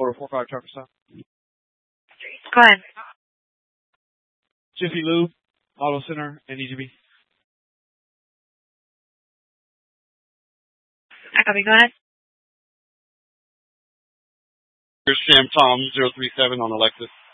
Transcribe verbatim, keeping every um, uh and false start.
Florida four five trucker stop. Go ahead. Jiffy Lube, Auto Center, and E G B. Copy, go ahead. Here's Sam Tom, zero three seven on the Lexus.